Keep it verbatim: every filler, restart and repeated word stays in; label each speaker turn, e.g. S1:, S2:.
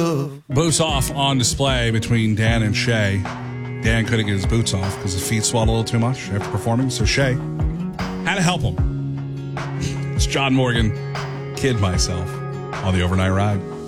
S1: Boots off on display between Dan and Shay. Dan couldn't get his boots off because his feet swelled a little too much after performing, so Shay had to help him. It's John Morgan, Kid Myself, on the Overnight Ride.